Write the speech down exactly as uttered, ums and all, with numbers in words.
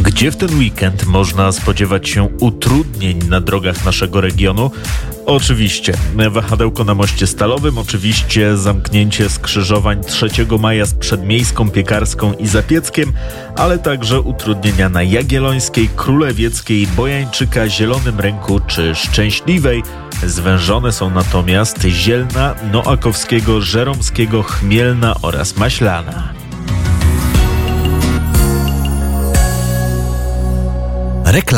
Gdzie w ten weekend można spodziewać się utrudnień na drogach naszego regionu? Oczywiście wahadełko na moście Stalowym, oczywiście zamknięcie skrzyżowań trzeciego maja z Przedmiejską, Piekarską i Zapieckiem, ale także utrudnienia na Jagiellońskiej, Królewieckiej, Bojańczyka, Zielonym Rynku czy Szczęśliwej. Zwężone są natomiast Zielna, Noakowskiego, Żeromskiego, Chmielna oraz Maślana. Reklama.